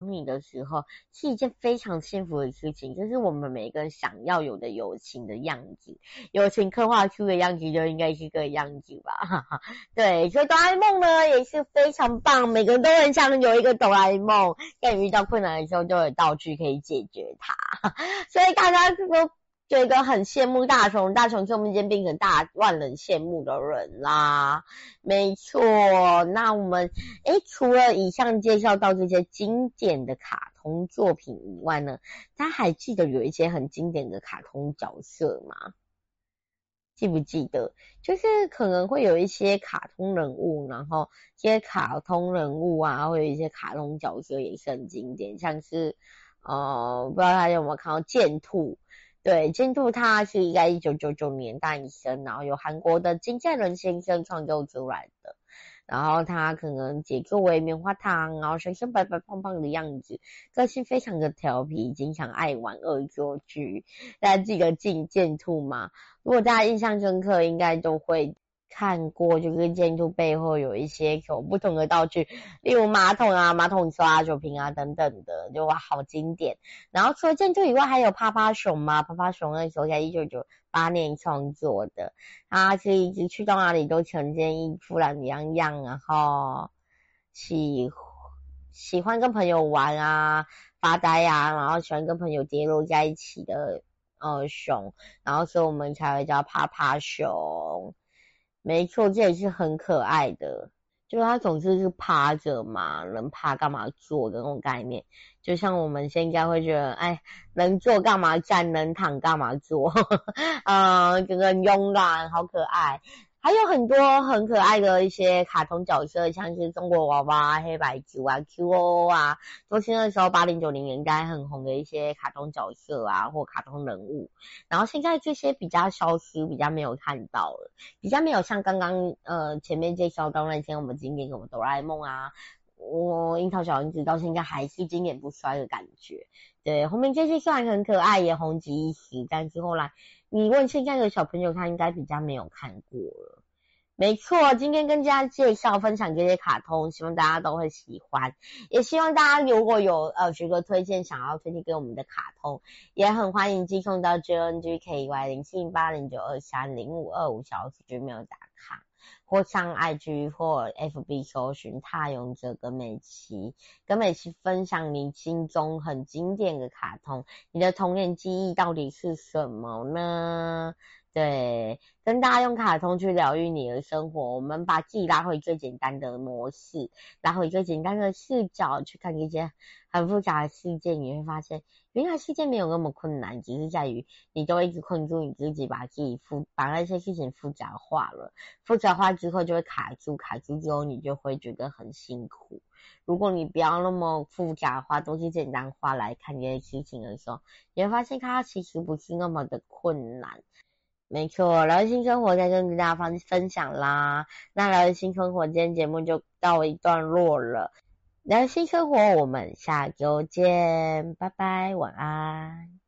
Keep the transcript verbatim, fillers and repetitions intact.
你的时候是一件非常幸福的事情，就是我们每个人想要有的友情的样子，友情刻画出的样子就应该是这个样子吧。哈哈，对，所以哆啦 A 梦呢也是非常棒，每个人都很想有一个哆啦 A 梦，在遇到困难的时候就有道具可以解决它，所以大家都觉得很羡慕大雄，大雄瞬间变成大万人羡慕的人啦。没错，那我们诶除了以上介绍到这些经典的卡通作品以外呢，大家还记得有一些很经典的卡通角色吗？记不记得？就是可能会有一些卡通人物，然后这些卡通人物啊，会有一些卡通角色也是很经典，像是呃，不知道大家有没有看到剑兔。对，剑兔它是应该一九九九年诞生，然后由韩国的金建仁先生创作出来的。然后他可能解作为棉花糖，然后身身白白胖胖的样子，个性非常的调皮，经常爱玩恶作剧。大家记得剑剑兔吗？如果大家印象深刻，应该都会看过，就是剑兔背后有一些有不同的道具，例如马桶啊、马桶刷、酒瓶啊等等的，就哇好经典。然后除了剑兔以外，还有趴趴熊嘛，趴趴熊那时候在一九九八年创作的，它是一直去到哪里都呈现一副懒洋洋，然后喜喜欢跟朋友玩啊、发呆啊，然后喜欢跟朋友跌落在一起的呃熊，然后所以我们才会叫趴趴熊。没错，这也是很可爱的，就是它总是是趴着嘛，能趴干嘛坐的那种概念。就像我们现在会觉得，哎，能坐干嘛站，能躺干嘛坐，呃，这个很慵懒，好可爱。还有很多很可爱的一些卡通角色，像是中国娃娃、黑白猪啊、Q O O 啊，都是那时候八零九零年代很红的一些卡通角色啊，或卡通人物。然后现在这些比较消失，比较没有看到了，比较没有像刚刚呃前面介绍到那些我们经典，什么哆啦 A 梦啊，我樱桃小丸子到现在还是经典不衰的感觉。对，后面这些虽然很可爱，也红极一时，但是后来你问现在的小朋友，他应该比较没有看过了。没错，今天跟大家介绍分享这些卡通，希望大家都会喜欢，也希望大家如果有呃这个推荐想要推荐给我们的卡通，也很欢迎寄送到 J N G K Y 零七零八零九二三零五二五小时 gmail 打卡。或上 I G 或 F B 搜寻踏勇者跟美琪，跟美琪分享你心中很经典的卡通，你的童年记忆到底是什么呢？对，跟大家用卡通去疗愈你的生活，我们把自己拉回最简单的模式，拉回最简单的视角去看一些很复杂的事件，你会发现原来世界没有那么困难，只是在于你都一直困住你自己，把自己复把那些事情复杂化了，复杂化之后就会卡住，卡住之后你就会觉得很辛苦。如果你不要那么复杂化，都是简单化来看这些事情的时候，你会发现它其实不是那么的困难。没错，聊新生活在这跟大家分分享啦。那聊新生活今天节目就到一段落了。聊新生活，我们下周见，拜拜，晚安。